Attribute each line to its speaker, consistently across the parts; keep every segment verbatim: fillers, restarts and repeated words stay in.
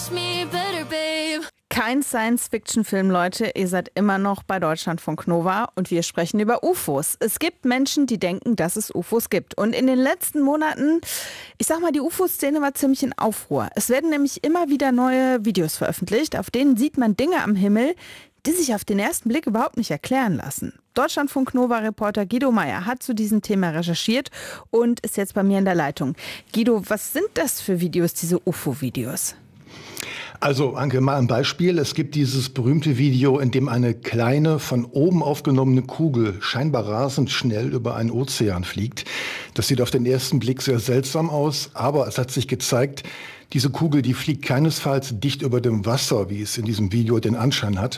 Speaker 1: Kein Science-Fiction-Film, Leute. Ihr seid immer noch bei Deutschlandfunk Nova und wir sprechen über U F Os. Es gibt Menschen, die denken, dass es U F Os gibt. Und in den letzten Monaten, ich sag mal, die U F O-Szene war ziemlich in Aufruhr. Es werden nämlich immer wieder neue Videos veröffentlicht, auf denen sieht man Dinge am Himmel, die sich auf den ersten Blick überhaupt nicht erklären lassen. Deutschlandfunk Nova-Reporter Guido Meyer hat zu diesem Thema recherchiert und ist jetzt bei mir in der Leitung. Guido, was sind das für Videos, diese U F O-Videos?
Speaker 2: Also, Anke, mal ein Beispiel. Es gibt dieses berühmte Video, in dem eine kleine, von oben aufgenommene Kugel scheinbar rasend schnell über einen Ozean fliegt. Das sieht auf den ersten Blick sehr seltsam aus, aber es hat sich gezeigt, diese Kugel, die fliegt keinesfalls dicht über dem Wasser, wie es in diesem Video den Anschein hat,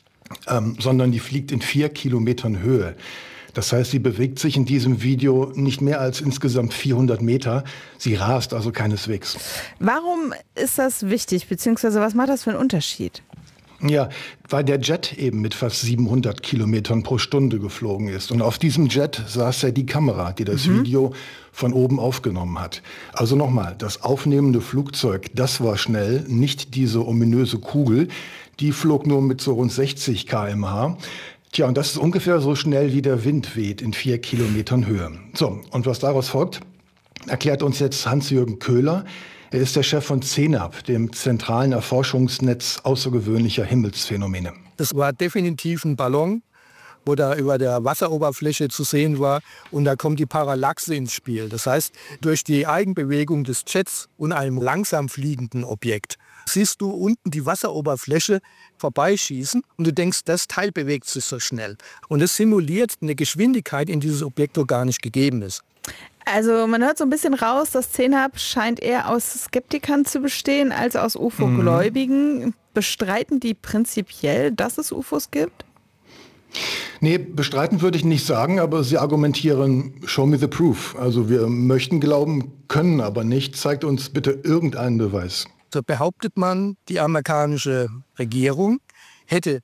Speaker 2: ähm, sondern die fliegt in vier Kilometern Höhe. Das heißt, sie bewegt sich in diesem Video nicht mehr als insgesamt vierhundert Meter. Sie rast also keineswegs.
Speaker 1: Warum ist das wichtig, beziehungsweise was macht das für einen Unterschied?
Speaker 2: Ja, weil der Jet eben mit fast siebenhundert Kilometern pro Stunde geflogen ist. Und auf diesem Jet saß ja die Kamera, die das mhm. Video von oben aufgenommen hat. Also nochmal, das aufnehmende Flugzeug, das war schnell, nicht diese ominöse Kugel. Die flog nur mit so rund sechzig Kilometer pro Stunde. Tja, und das ist ungefähr so schnell, wie der Wind weht in vier Kilometern Höhe. So, und was daraus folgt, erklärt uns jetzt Hans-Jürgen Köhler. Er ist der Chef von C E N A P, dem zentralen Erforschungsnetz außergewöhnlicher Himmelsphänomene.
Speaker 3: Das war definitiv ein Ballon, wo da über der Wasseroberfläche zu sehen war. Und da kommt die Parallaxe ins Spiel. Das heißt, durch die Eigenbewegung des Jets und einem langsam fliegenden Objekt siehst du unten die Wasseroberfläche vorbeischießen und du denkst, das Teil bewegt sich so schnell. Und es simuliert eine Geschwindigkeit, in dieses Objekt wo gar nicht gegeben ist.
Speaker 1: Also man hört so ein bisschen raus, das C E N A P scheint eher aus Skeptikern zu bestehen als aus U F O-Gläubigen. Mhm. Bestreiten die prinzipiell, dass es U F Os gibt?
Speaker 2: Nee, bestreiten würde ich nicht sagen, aber sie argumentieren, show me the proof. Also wir möchten glauben, können aber nicht. Zeigt uns bitte irgendeinen Beweis.
Speaker 3: So behauptet man, die amerikanische Regierung hätte,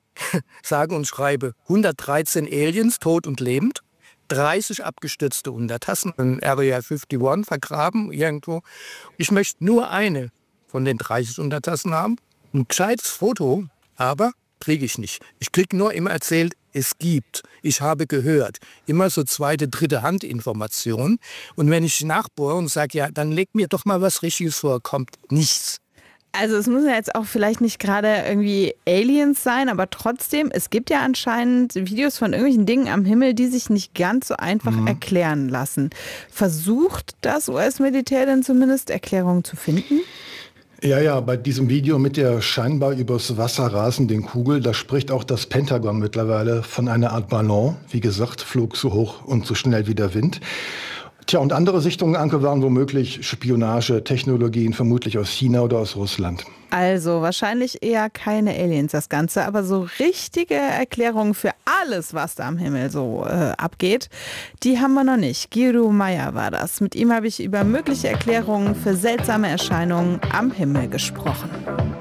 Speaker 3: sage und schreibe, hundertdreizehn Aliens, tot und lebend, dreißig abgestürzte Untertassen in Area einundfünfzig vergraben irgendwo. Ich möchte nur eine von den dreißig Untertassen haben, ein gescheites Foto, aber kriege ich nicht. Ich kriege nur immer erzählt, es gibt, ich habe gehört. Immer so zweite, dritte Handinformationen. Und wenn ich nachbohre und sage, ja, dann leg mir doch mal was Richtiges vor, kommt nichts.
Speaker 1: Also es müssen ja jetzt auch vielleicht nicht gerade irgendwie Aliens sein, aber trotzdem, es gibt ja anscheinend Videos von irgendwelchen Dingen am Himmel, die sich nicht ganz so einfach mhm. erklären lassen. Versucht das U S-Militär denn zumindest Erklärungen zu finden?
Speaker 2: Ja, ja, bei diesem Video mit der scheinbar übers Wasser rasenden Kugel, da spricht auch das Pentagon mittlerweile von einer Art Ballon. Wie gesagt, flog so hoch und so schnell wie der Wind. Tja, und andere Sichtungen, Anke, waren womöglich Spionage, Technologien, vermutlich aus China oder aus Russland.
Speaker 1: Also wahrscheinlich eher keine Aliens das Ganze, aber so richtige Erklärungen für alles, was da am Himmel so äh, abgeht, die haben wir noch nicht. Guido Meyer war das. Mit ihm habe ich über mögliche Erklärungen für seltsame Erscheinungen am Himmel gesprochen.